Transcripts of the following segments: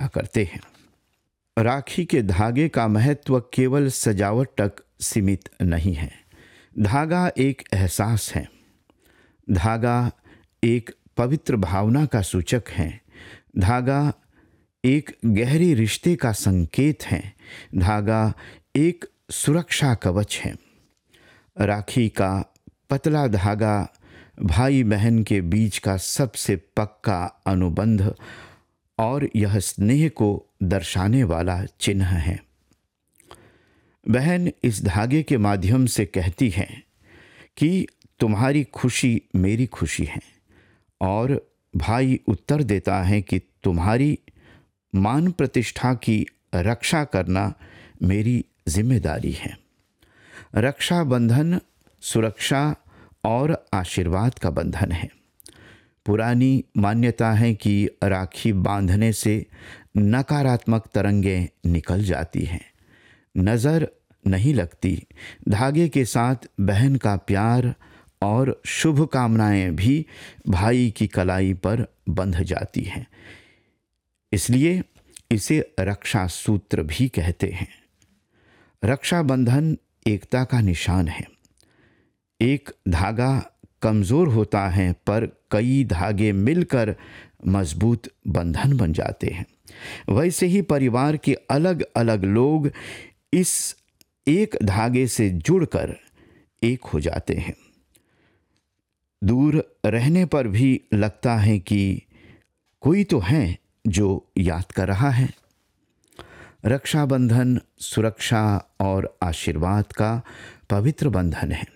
करते हैं। राखी के धागे का महत्व केवल सजावट तक सीमित नहीं है। धागा एक एहसास है। धागा एक पवित्र भावना का सूचक है। धागा एक गहरे रिश्ते का संकेत है। धागा एक सुरक्षा कवच है। राखी का पतला धागा भाई बहन के बीच का सबसे पक्का अनुबंध और यह स्नेह को दर्शाने वाला चिन्ह है। बहन इस धागे के माध्यम से कहती है कि तुम्हारी खुशी मेरी खुशी है, और भाई उत्तर देता है कि तुम्हारी मान प्रतिष्ठा की रक्षा करना मेरी जिम्मेदारी है। रक्षा बंधन सुरक्षा और आशीर्वाद का बंधन है। पुरानी मान्यता है कि राखी बांधने से नकारात्मक तरंगें निकल जाती हैं, नज़र नहीं लगती। धागे के साथ बहन का प्यार और शुभकामनाएं भी भाई की कलाई पर बंध जाती हैं। इसलिए इसे रक्षा सूत्र भी कहते हैं। रक्षाबंधन एकता का निशान है। एक धागा कमज़ोर होता है, पर कई धागे मिलकर मजबूत बंधन बन जाते हैं। वैसे ही परिवार के अलग अलग लोग इस एक धागे से जुड़कर एक हो जाते हैं। दूर रहने पर भी लगता है कि कोई तो है जो याद कर रहा है। रक्षाबंधन सुरक्षा और आशीर्वाद का पवित्र बंधन है।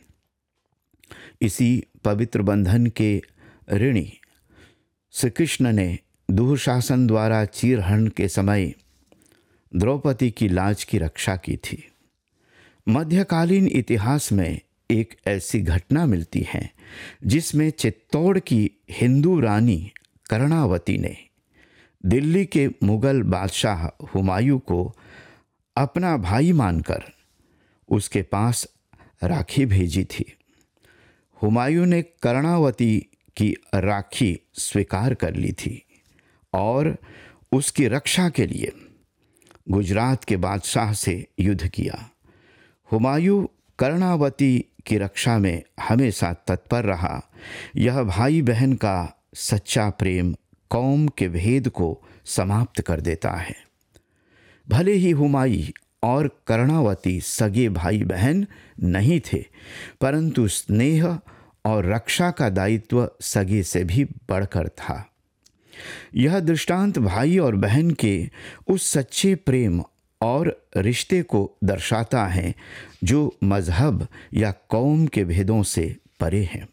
इसी पवित्र बंधन के ऋणी श्री कृष्ण ने दुशासन द्वारा चीरहरण के समय द्रौपदी की लाज की रक्षा की थी। मध्यकालीन इतिहास में एक ऐसी घटना मिलती है जिसमें चित्तौड़ की हिंदू रानी कर्णावती ने दिल्ली के मुगल बादशाह हुमायूं को अपना भाई मानकर उसके पास राखी भेजी थी। हुमायूं ने कर्णावती की राखी स्वीकार कर ली थी और उसकी रक्षा के लिए गुजरात के बादशाह से युद्ध किया। हुमायूं कर्णावती की रक्षा में हमेशा तत्पर रहा। यह भाई बहन का सच्चा प्रेम कौम के भेद को समाप्त कर देता है। भले ही हुमायूं और कर्णावती सगे भाई बहन नहीं थे, परंतु स्नेह और रक्षा का दायित्व सगे से भी बढ़कर था। यह दृष्टांत भाई और बहन के उस सच्चे प्रेम और रिश्ते को दर्शाता है जो मजहब या कौम के भेदों से परे है।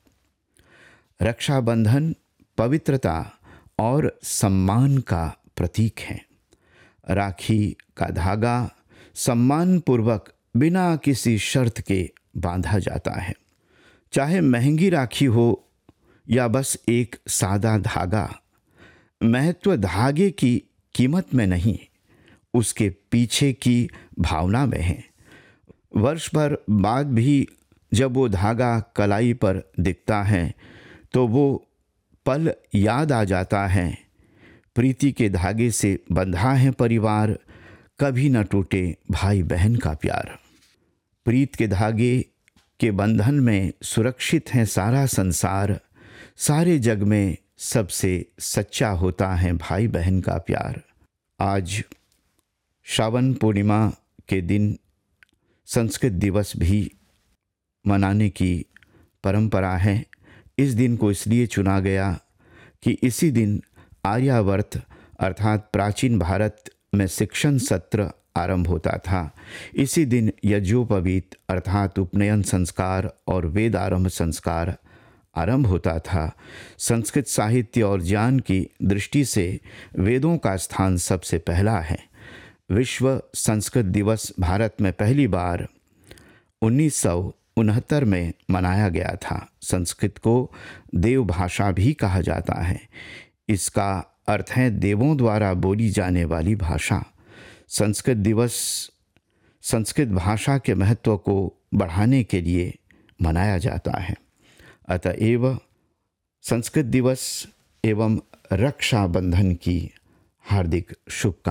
रक्षाबंधन पवित्रता और सम्मान का प्रतीक है। राखी का धागा सम्मानपूर्वक बिना किसी शर्त के बांधा जाता है। चाहे महंगी राखी हो या बस एक सादा धागा, महत्व धागे की कीमत में नहीं, उसके पीछे की भावना में है। वर्ष भर बाद भी जब वो धागा कलाई पर दिखता है तो वो पल याद आ जाता है। प्रीति के धागे से बंधा है परिवार, कभी न टूटे भाई बहन का प्यार। प्रीत के धागे के बंधन में सुरक्षित है सारा संसार। सारे जग में सबसे सच्चा होता है भाई बहन का प्यार। आज श्रावण पूर्णिमा के दिन संस्कृत दिवस भी मनाने की परंपरा है। इस दिन को इसलिए चुना गया कि इसी दिन आर्यावर्त अर्थात प्राचीन भारत में शिक्षण सत्र आरंभ होता था। इसी दिन यज्ञोपवीत अर्थात उपनयन संस्कार और वेद आरंभ संस्कार आरंभ होता था। संस्कृत साहित्य और ज्ञान की दृष्टि से वेदों का स्थान सबसे पहला है। विश्व संस्कृत दिवस भारत में पहली बार 1969 में मनाया गया था। संस्कृत को देव भाषा भी कहा जाता है। इसका अर्थ है देवों द्वारा बोली जाने वाली भाषा। संस्कृत दिवस संस्कृत भाषा के महत्व को बढ़ाने के लिए मनाया जाता है। अतएव संस्कृत दिवस एवं रक्षाबंधन की हार्दिक शुभकामनाएं।